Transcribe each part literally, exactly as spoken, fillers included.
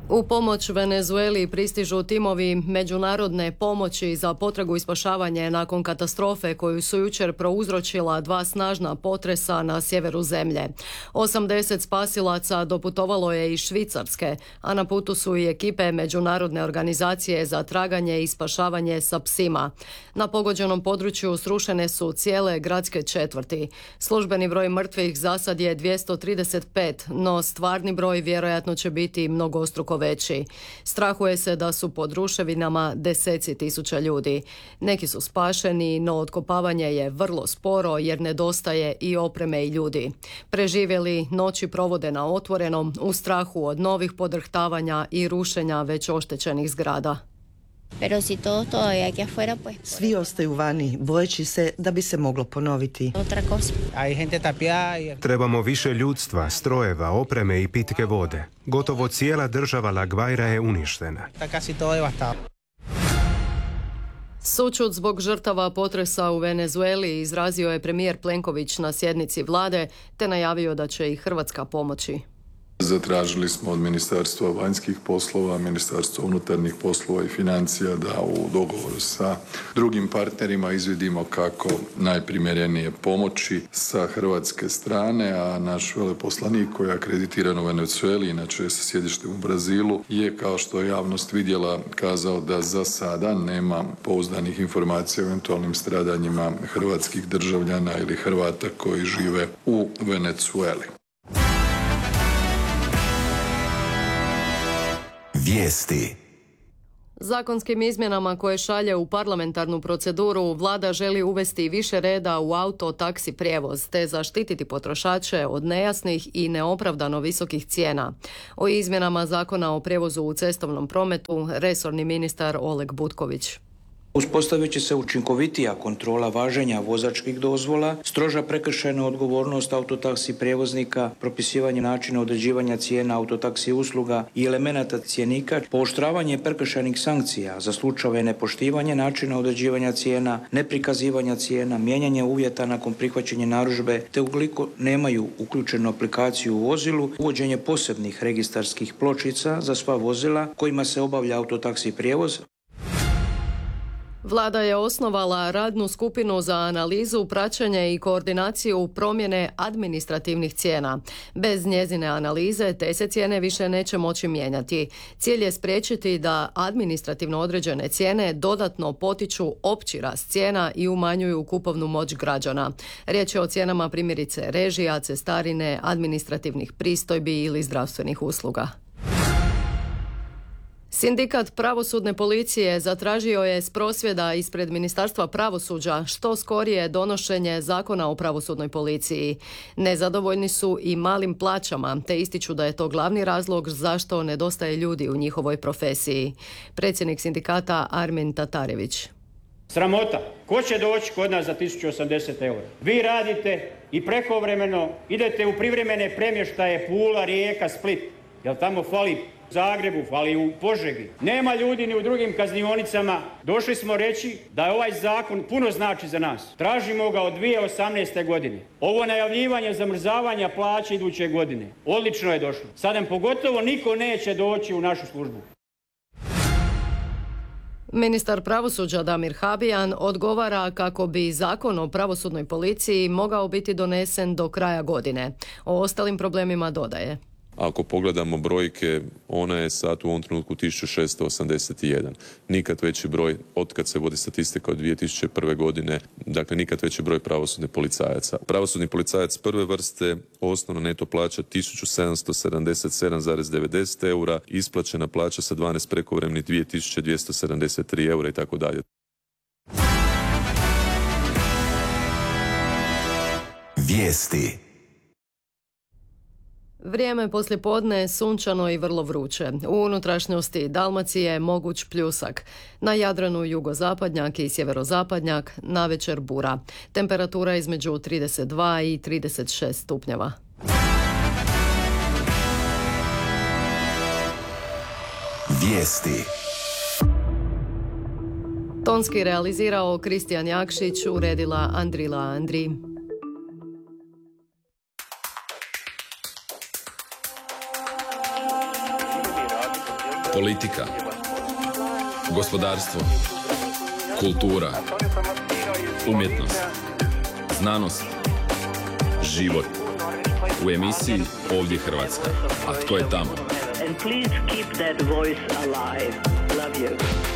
U pomoć Venezueli pristižu timovi međunarodne pomoći za potragu i spašavanje nakon katastrofe koju su jučer prouzročila dva snažna potresa na sjeveru zemlje. osamdeset spasilaca doputovalo je iz Švicarske, a na putu su i ekipe Međunarodne organizacije za traganje i spašavanje sa psima. Na pogođenom području srušene su cijele gradske četvrti. Službeni broj mrtvih za sad je dvjesto trideset pet, no stvarni broj vjerojatno će biti mnogostruko veći. Strahuje se da su pod ruševinama deseci tisuća ljudi. Neki su spašeni, no otkopavanje je vrlo sporo jer nedostaje i opreme i ljudi. Preživjeli noći provode na otvorenom u strahu od novih podrhtavanja i rušenja već oštećenih zgrada. Svi ostaju vani, bojeći se da bi se moglo ponoviti. Trebamo više ljudstva, strojeva, opreme i pitke vode. Gotovo cijela država La Guaira je uništena. Sućut zbog žrtava potresa u Venezueli izrazio je premijer Plenković na sjednici vlade, te najavio da će i Hrvatska pomoći. Zatražili smo od Ministarstva vanjskih poslova, Ministarstva unutarnjih poslova i financija da u dogovoru sa drugim partnerima izvidimo kako najprimjerenije pomoći sa hrvatske strane, a naš veleposlanik koji je akreditiran u Venezueli, inače sa sjedištem u Brazilu, je, kao što je javnost vidjela, kazao da za sada nema pouzdanih informacija o eventualnim stradanjima hrvatskih državljana ili Hrvata koji žive u Venezueli. Vijesti. Zakonskim izmjenama koje šalje u parlamentarnu proceduru vlada želi uvesti više reda u auto-taksi prijevoz te zaštititi potrošače od nejasnih i neopravdano visokih cijena. O izmjenama Zakona o prijevozu u cestovnom prometu resorni ministar Oleg Butković. Uspostavit će se učinkovitija kontrola važenja vozačkih dozvola, stroža prekršajna odgovornost autotaksi prijevoznika, propisivanje načina određivanja cijena autotaksi usluga i elemenata cjenika, pooštravanje prekršajnih sankcija za slučajeve nepoštivanja načina određivanja cijena, neprikazivanja cijena, mijenjanje uvjeta nakon prihvaćanja narudžbe, te ukoliko nemaju uključenu aplikaciju u vozilu, uvođenje posebnih registarskih pločica za sva vozila kojima se obavlja autotaksi prijevoz. Vlada je osnovala radnu skupinu za analizu, praćenje i koordinaciju promjene administrativnih cijena. Bez njezine analize te se cijene više neće moći mijenjati. Cilj je spriječiti da administrativno određene cijene dodatno potiču opći rast cijena i umanjuju kupovnu moć građana. Riječ je o cijenama primjerice režija, cestarine, administrativnih pristojbi ili zdravstvenih usluga. Sindikat pravosudne policije zatražio je s prosvjeda ispred Ministarstva pravosuđa što skorije donošenje Zakona o pravosudnoj policiji. Nezadovoljni su i malim plaćama, te ističu da je to glavni razlog zašto nedostaje ljudi u njihovoj profesiji. Predsjednik sindikata Armin Tatarević. Sramota. Ko će doći kod nas za tisuću osamdeset eura? Vi radite i prekovremeno idete u privremene premještaje Pula, Rijeka, Split. Jel tamo fali u Zagrebu, fali u Požegi. Nema ljudi ni u drugim kaznionicama. Došli smo reći da je ovaj zakon puno znači za nas. Tražimo ga od dvije tisuće osamnaeste. godine. Ovo najavljivanje zamrzavanja plaće iduće godine odlično je došlo. Sad nam pogotovo niko neće doći u našu službu. Ministar pravosuđa Damir Habijan odgovara kako bi Zakon o pravosudnoj policiji mogao biti donesen do kraja godine. O ostalim problemima dodaje. Ako pogledamo brojke, ona je sad u ovom trenutku tisuću šesto osamdeset jedan. Nikad veći broj, od kad se vodi statistika od dvije tisuće prve. godine, dakle nikad veći broj pravosudnih policajaca. Pravosudni policajac prve vrste, osnovna neto plaća tisuću sedamsto sedamdeset sedam zarez devedeset eura, isplaćena plaća sa dvanaest prekovremenih dvije tisuće dvjesto sedamdeset tri eura i tako dalje. Vijesti. Vrijeme poslijepodne sunčano i vrlo vruće. U unutrašnjosti Dalmacije moguć pljusak. Na Jadranu jugozapadnjak i sjeverozapadnjak, navečer bura. Temperatura između trideset dva i trideset šest stupnjeva. Vijesti. Tonski realizirao Kristijan Jakšić, uredila Andrila Andri. Politika, gospodarstvo, kultura, umjetnost, znanost, život. U emisiji Ovdje Hrvatska. A tko je tamo? And please keep that voice alive. Love you.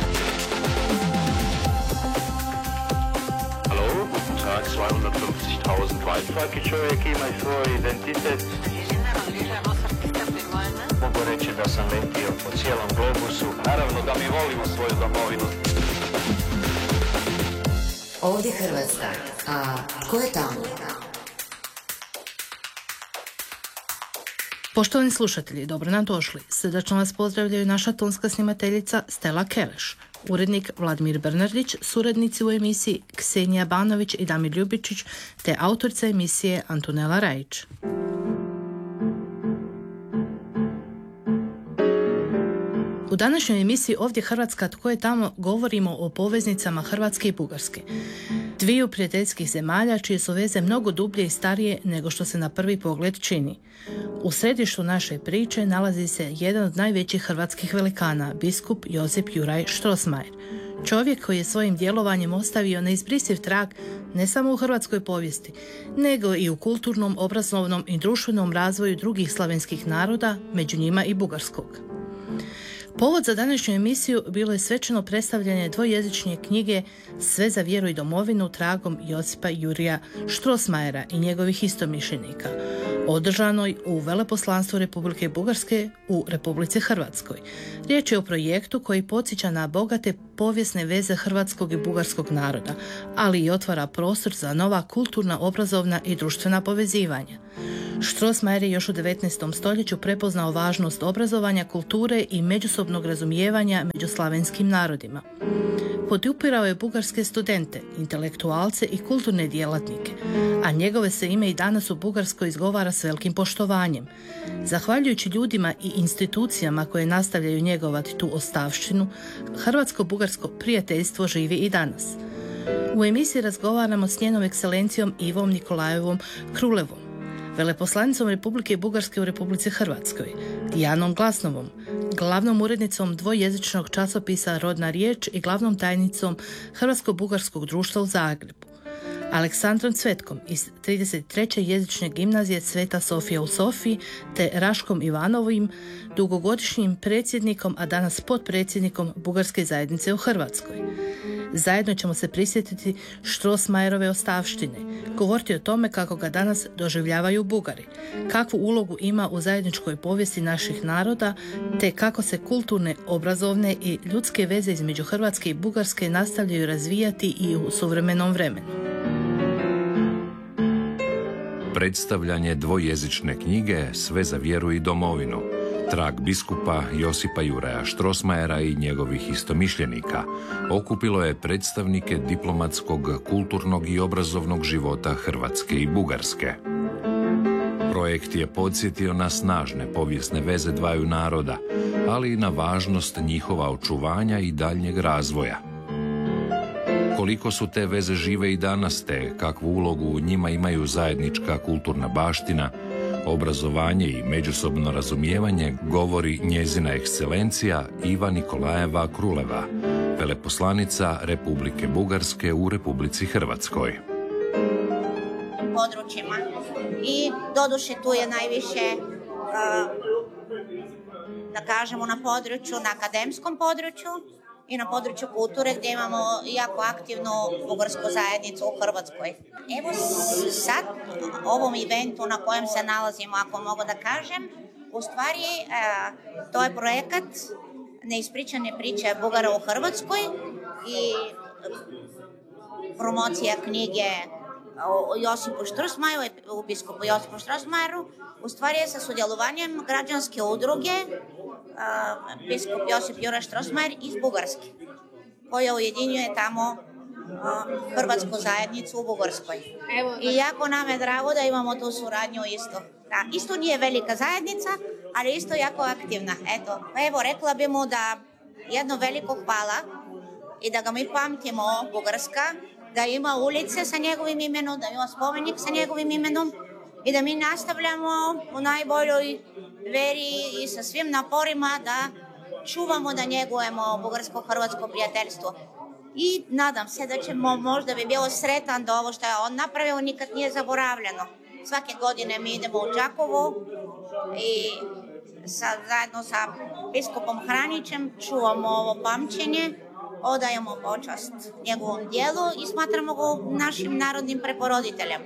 Hallo, guten Tag, zweihundertfünfzigtausend Waldvölker. Čovjek ima svoj identitet. Mogu reći da sam letio po cijelom globusu. Naravno da mi volimo svoju domovinu. Ovdje Hrvatska. A tko je tamo? Poštovani slušatelji, dobro nam došli. Srdačno vas pozdravljaju naša tonska snimateljica Stella Keleš, urednik Vladimir Bernardić, suradnici u emisiji Ksenija Banović i Damir Ljubičić, te autorica emisije Antonela Rajić. U današnjoj emisiji Ovdje Hrvatska, tko je tamo, govorimo o poveznicama Hrvatske i Bugarske. Dviju prijateljskih zemalja čije su veze mnogo dublje i starije nego što se na prvi pogled čini. U središtu naše priče nalazi se jedan od najvećih hrvatskih velikana, biskup Josip Juraj Strossmayer. Čovjek koji je svojim djelovanjem ostavio neizbrisiv trag ne samo u hrvatskoj povijesti, nego i u kulturnom, obrazovnom i društvenom razvoju drugih slavenskih naroda, među njima i bugarskog. Povod za današnju emisiju bilo je svečano predstavljanje dvojezične knjige Sve za vjeru i domovinu tragom Josipa Jurija Strossmayera i njegovih istomišljenika, održanoj u Veleposlanstvu Republike Bugarske u Republici Hrvatskoj. Riječ je o projektu koji podsjeća na bogate povijesne veze hrvatskog i bugarskog naroda, ali i otvara prostor za nova kulturna, obrazovna i društvena povezivanja. Strossmayer je još u devetnaestom stoljeću prepoznao važnost obrazovanja, kulture i međusobnog razumijevanja među slavenskim narodima. Podupirao je bugarske studente, intelektualce i kulturne djelatnike, a njegove se ime i danas u Bugarskoj izgovara s velikim poštovanjem. Zahvaljujući ljudima i institucijama koje nastavljaju njegovati tu ostavštinu, hrvatsko-bugarsko prijateljstvo živi i danas. U emisiji razgovaramo s njenom ekscelencijom Ivom Nikolajevom Krulevom, veleposlanicom Republike Bugarske u Republici Hrvatskoj, Dijanom Glasnovom, glavnom urednicom dvojezičnog časopisa Rodna riječ i glavnom tajnicom Hrvatsko-bugarskog društva u Zagrebu, Aleksandrom Cvetkom iz trideset treće jezične gimnazije Sveta Sofija u Sofiji, te Raškom Ivanovim, dugogodišnjim predsjednikom, a danas potpredsjednikom Bugarske zajednice u Hrvatskoj. Zajedno ćemo se prisjetiti Strossmayerove ostavštine, govoriti o tome kako ga danas doživljavaju Bugari, kakvu ulogu ima u zajedničkoj povijesti naših naroda, te kako se kulturne, obrazovne i ljudske veze između Hrvatske i Bugarske nastavljaju razvijati i u suvremenom vremenu. Predstavljanje dvojezične knjige Sve za vjeru i domovinu, trag biskupa Josipa Juraja Strossmayera i njegovih istomišljenika, okupilo je predstavnike diplomatskog, kulturnog i obrazovnog života Hrvatske i Bugarske. Projekt je podsjetio na snažne povijesne veze dvaju naroda, ali i na važnost njihova očuvanja i daljnjeg razvoja. Koliko su te veze žive i danas, te kakvu ulogu u njima imaju zajednička kulturna baština, obrazovanje i međusobno razumijevanje, govori njezina ekscelencija Iva Nikolajeva Kruleva, veleposlanica Republike Bugarske u Republici Hrvatskoj. Područjima. I doduše tu je najviše, da kažemo, na području, na akademskom području i na području kulture, gdje imamo jako aktivnu bugarsku zajednicu u Hrvatskoj. Evo sad ovom eventu na kojem se nalazimo, ako mogu da kažem, u stvari to je projekat Neispričane priče Bugara u Hrvatskoj i promocija knjige o Josipu Strossmayeru, u biskupu Josipu Strossmayeru, u stvari je sa sudjelovanjem građanske udruge uh, biskup Josip Juraj Strossmayer iz Bugarske, koja ujedinjuje tamo uh, hrvatsku zajednicu u Bugarskoj. I jako nam je drago da imamo tu suradnju isto. Da, isto nije velika zajednica, ali isto jako aktivna. Eto, pa evo, rekla bi mu da jedno veliko hvala i da ga mi pamtimo, Bugarska, da ima ulice sa njegovim imenom, da ima spomenik sa njegovim imenom i da mi nastavljamo u najboljoj veri i sa svim naporima da čuvamo da njegujemo bugarsko-hrvatsko prijateljstvo. I nadam se da ćemo, možda bi bilo sretan da ovo što je on napravio nikad nije zaboravljeno. Svake godine mi idemo u Đakovo i sa, zajedno sa biskupom Hranićem čuvamo ovo pamćenje, odajemo počast njegovom dijelu i smatramo ga našim narodnim preporoditeljem.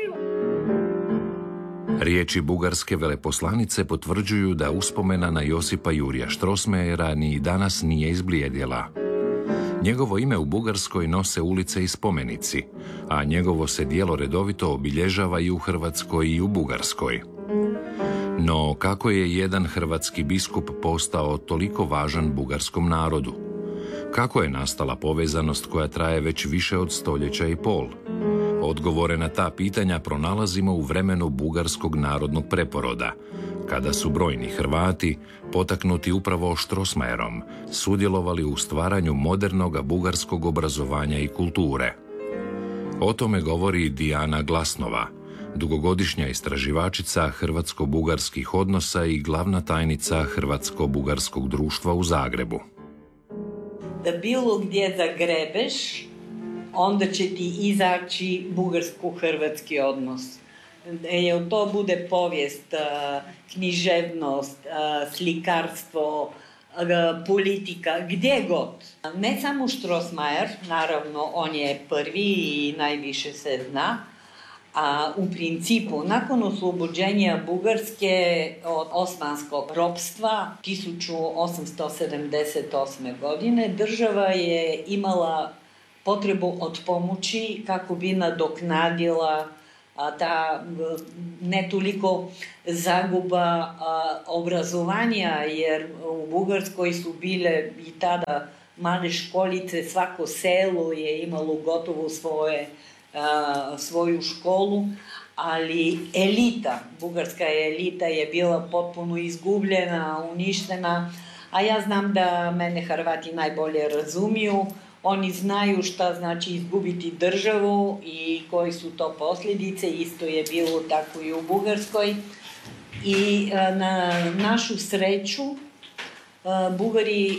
Riječi bugarske veleposlanice potvrđuju da uspomena na Josipa Jurija Strossmayera ni danas nije izblijedjela. Njegovo ime u Bugarskoj nose ulice i spomenici, a njegovo se djelo redovito obilježava i u Hrvatskoj i u Bugarskoj. No, kako je jedan hrvatski biskup postao toliko važan bugarskom narodu? Kako je nastala povezanost koja traje već više od stoljeća i pol? Odgovore na ta pitanja pronalazimo u vremenu bugarskog narodnog preporoda, kada su brojni Hrvati, potaknuti upravo Strossmayerom, sudjelovali u stvaranju modernog bugarskog obrazovanja i kulture. O tome govori Dijana Glasnova, dugogodišnja istraživačica hrvatsko-bugarskih odnosa i glavna tajnica Hrvatsko-bugarskog društva u Zagrebu. Da bilo gdje zagrebeš, onda će ti izaći bugarsko-hrvatski odnos. Jel to bude povijest, književnost, slikarstvo, politika, gdje god. Ne samo Strossmayer, naravno on je prvi i najviše se zna, a u principu nakon oslobođenja Bugarske od osmanskog ropstva tisuću osamsto sedamdeset osme. godine država je imala potrebu od pomoći kako bi nadoknadila a, ta ne toliko zaguba a, obrazovanja, jer u Bugarskoj su bile i tada male školice, svako selo je imalo gotovo svoje, a, svoju školu, ali elita, bugarska elita je bila potpuno izgubljena, uništena, a ja znam da mene Hrvati najbolje razumiju. Oni znaju šta znači izgubiti državu i koji su to posljedice, isto je bilo tako i u Bugarskoj. I na našu sreću Bugari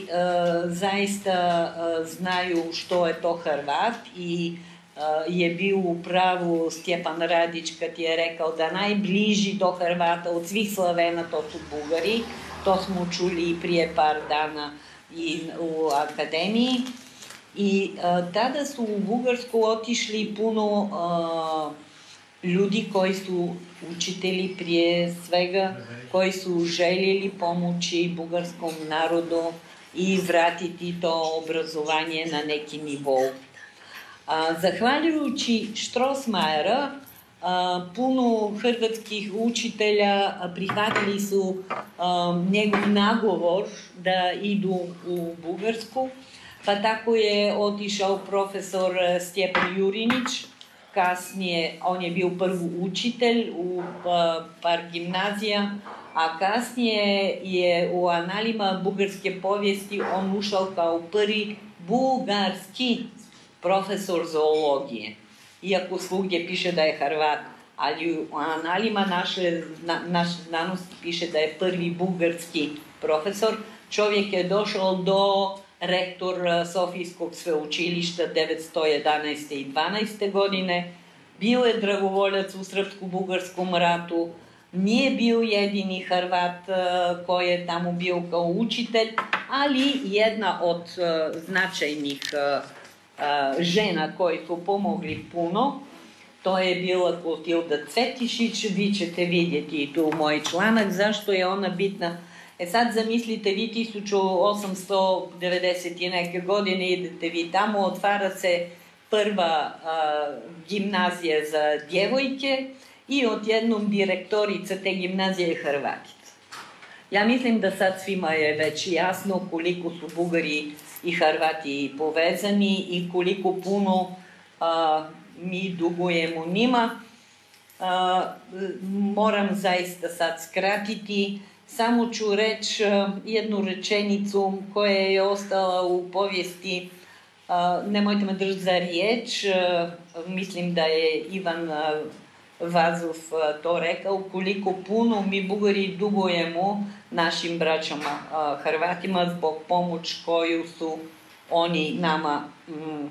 zaista znaju što je to Hrvat i je bio u pravu Stjepan Radić kad je rekao da najbliži do Hrvata od svih Slavena to su Bugari. To smo čuli prije par dana i u akademiji. I uh, tada su u Bugarsku otišli puno uh, ljudi koji su učitelji prije svega, koji su željeli pomoći bugarskom narodu i vratiti to obrazovanje na neki nivou. Uh, zahvaljujući Strossmayera, uh, puno hrvatskih učitelja prihvatili su uh, njegov nagovor da idu u Bugarsku. Pa tako je otišao profesor Stjepan Jurinić, kasnije on je bio prvi učitelj u par gimnazija, a kasnije je u analima bugarske povijesti on ušao kao prvi bugarski profesor zoologije. Iako svugdje piše da je Hrvat, ali u analima naše, na, naše znanosti piše da je prvi bugarski profesor. Čovjek je došao do rektor Sofijskog sveučilišta devetsto jedanaeste. i dvanaeste. godine, bio je dragovoljac u Srpsko-bugarskom ratu, nije bio jedini Hrvat koji je tamo bio kao učitelj, ali jedna od značajnih žena koji su pomogli puno, to je bila Klotilda Cvetišić. Vi ćete vidjeti tu moj članak zašto je ona bitna. E sad zamislite vi tisuću osamsto devedeset neke godine idete vi tamo, otvara se prva a, gimnazija za djevojke i odjednom direktorica te gimnazije je Hrvatica. Ja mislim da sad svima je već jasno koliko su Bugari i Hrvati povezani i koliko puno a, mi dugujemo njima. A, moram zaista sad skratiti. Samo ću reći jednu rečenicu koja je ostala u povijesti. Nemojte me držati za riječ. Mislim da je Ivan Vazov to rekao, koliko puno mi Bugari dugujemo našim braćama Hrvatima zbog pomoć koju su oni nama mm,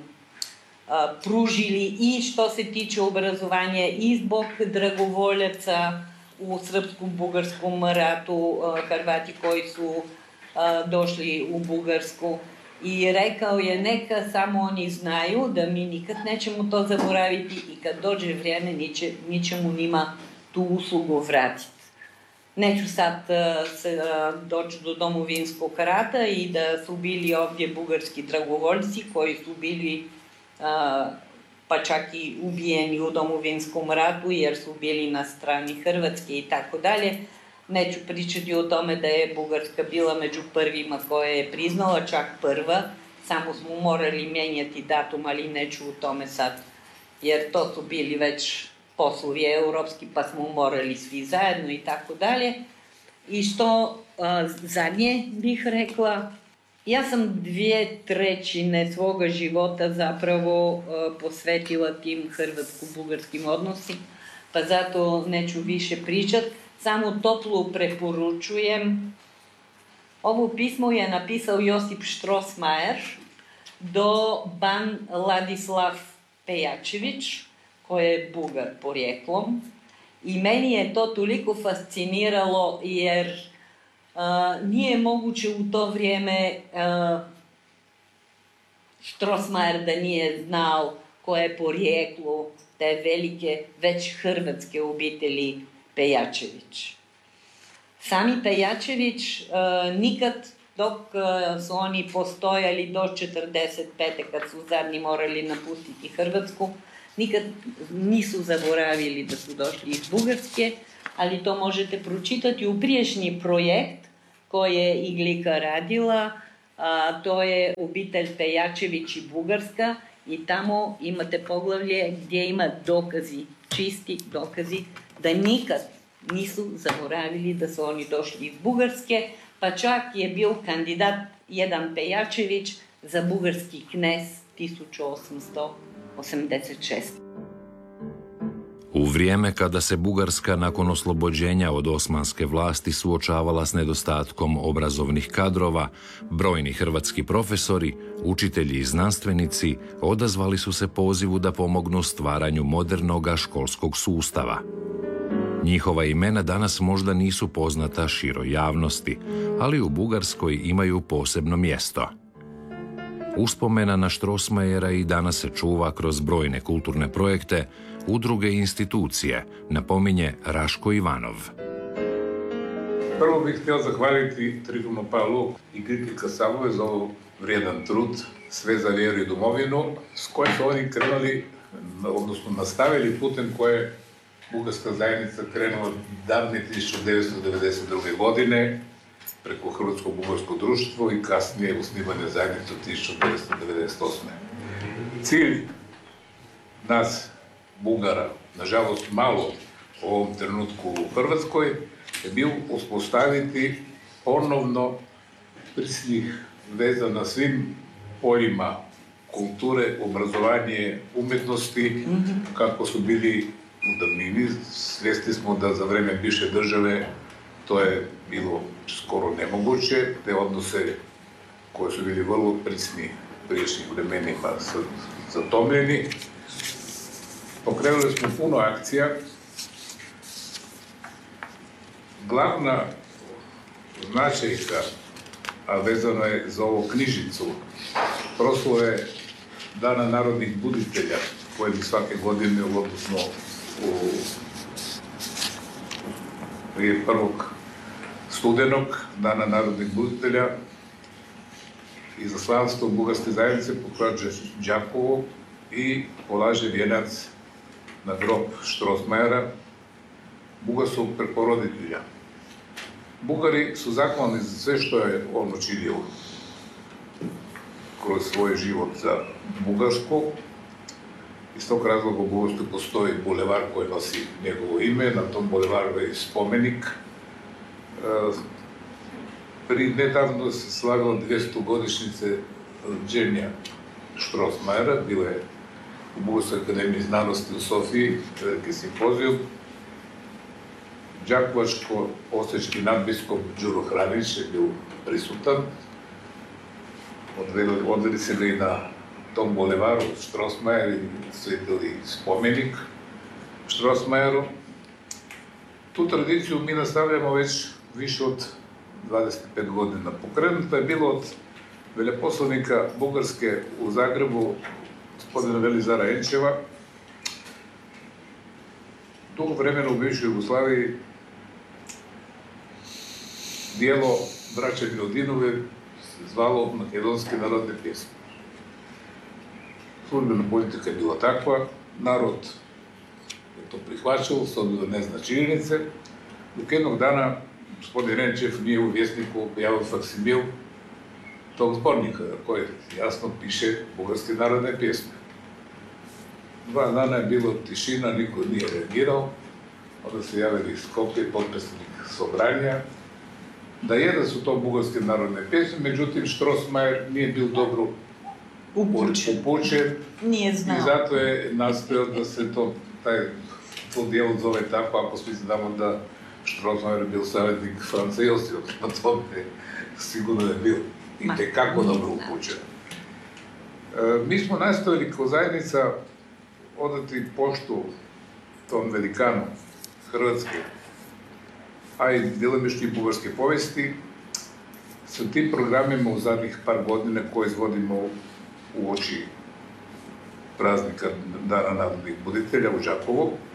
pružili i što se tiče obrazovanja i zbog dragovoljaca u srpskom-bugarskom ratu, Hrvati koji su došli u Bugarsku. I rekao je, neka samo oni znaju da mi nikad nećemo to zaboraviti i kad dođe vrijeme mi ćemo njima tu uslugu vratiti. Neću sad se doći do domovinskog rata i da su bili ovdje bugarski dragovoljci koji su bili pa čak i ubijeni u domovinskom ratu jer su bili na strani Hrvatske i tako dalje. Neću pričati o tome da je Bugarska bila među prvima koja je priznala, čak prva, samo smo morali mijenjati datum, ali neću o tome sad, jer to su bili već poslovi europski, pa smo morali svi zajedno i tako dalje. I što zadnje bih rekla, ja sam dvije trećine svoga života zapravo posvetila tim hrvatsko-bugarskim odnosima, pa zato neću više pričati. Samo toplo preporučujem. Ovo pismo je napisao Josip Strossmayer do ban Ladislav Pejačević, koji je Bugar porijeklom. I meni je to toliko fasciniralo jer uh, nije moguće u to vrijeme uh, Strossmayer da nije znao koje je porijeklo te velike, već hrvatske obitelji Pejačević. Sami Pejačević uh, nikad dok uh, su oni postojali do četrdeset pete kad su zadnji morali napustiti Hrvatsku, nikad nisu zaboravili da su došli iz Bugarske, ali to možete pročitati u prijašnji projekt koji je Iglika radila, a, to je obitelj Pejačević i Bugarska i tamo imate poglavlje gdje ima dokazi, čisti dokazi da nikad nisu zaboravili da su oni došli iz Bugarske, pa čak je bio kandidat jedan Pejačević za bugarski knez tisuću osamsto osamdeset šeste. U vrijeme kada se Bugarska nakon oslobođenja od osmanske vlasti suočavala s nedostatkom obrazovnih kadrova, brojni hrvatski profesori, učitelji i znanstvenici odazvali su se pozivu da pomognu stvaranju modernog školskog sustava. Njihova imena danas možda nisu poznata široj javnosti, ali u Bugarskoj imaju posebno mjesto. Uspomena na Strossmayera i danas se čuva kroz brojne kulturne projekte, udruge i institucije, napominje Raško Ivanov. Prvo bih htio zahvaliti Trifonu Pavlu i Griki Kasabove za ovo vrijedan trud, sve za vjeru i domovinu, s kojim su oni krenuli, odnosno nastavili putem koje Bugarska zajednica krenula davne tisuću devetsto devedeset druge. godine preko Hrvatsko-bugarsko društvo i kasnije osnivanje zajednice tisuću devetsto devedeset osme. Cilj nas, Bugara, nažalost malo u ovom trenutku u Hrvatskoj, je bio uspostaviti ponovno prisnih veza na svim poljima kulture, obrazovanje, umjetnosti, kako su bili u davnini. Svjesni smo da za vrijeme bivše države to je bilo skoro nemoguće, te odnose koje su bili vrlo prisni prijašnjih vremenima zatomljeni. Pokrenuli smo puno akcija. Glavna značajka, a vezano je za ovu knjižicu, proslave Dana narodnih buditelja, koje bi svake godine, odnosno u prije prvog studenog Dana narodnih buditelja, izaslanstvo Bugarske zajednice pokroče Đakovo i polaže vijenac na grob Strossmayera, bugarskog preporoditelja. Bugari su zahvalni za sve što je on učinio kroz svoj život za Bugarsku. Iz tog razloga u Bugarskoj postoji bulevar koji nosi njegovo ime, na tom bulevaru je spomenik. Pri nedavno se slavilo dvjesto godišnjice rođenja Strossmayera, bilo je u Bugarskoj akademiji znanosti u Sofiji, veliki simpozijum. Đakovačko-osječki nadbiskup Đuro Hranić je bio prisutan. Odveli, odveli se ga i na tom bulevaru Strossmayer i svetili spomenik Strossmayeru. Tu tradiciju mi nastavljamo već više od dvadeset pet godina. Pokrenuto je bilo od veleposlanika Bugarske u Zagrebu, gospodina Velizara Enčeva. Dugo vremena u bivšoj Jugoslaviji dijelo braće Milodinove se zvalo Makedonske narodne pjesme. Službena politika je bila takva, narod je to prihvaćao, s obzirom ne zna činjenice, dok jednog dana gospodin Enčev nije u Vjesniku objavio faksimil tog zbornika, koji jasno piše bugarske narodne pjesme. Dva dana je bilo tišina, niko nije reagirao, onda se javili iz Skopje, potpredsjednik Sobranja, da je da su to bugarske narodne pjesme, međutim Strossmayer nije bio dobro upućen, nije znao. I zato je nastojao da se to, taj, to dijelo zove tako, ako svi znamo da Strossmayer je bio savjetnik Franca Josipa, na tome sigurno je bio i tekako dobro upućen. E, mi smo nastavili kao zajednica odati poštu tom velikanu Hrvatske, a i djelomični bugarske povijesti, sa tim programima u zadnjih par godina koje izvodimo u oči praznika Dana narodnih buditelja u Đakovu.